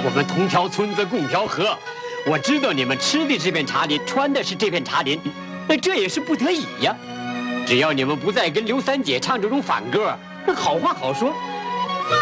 我们同条村子共条河。我知道你们吃的这片茶林，穿的是这片茶林，这也是不得已呀。只要你们不再跟刘三姐唱这种反歌，那好话好说，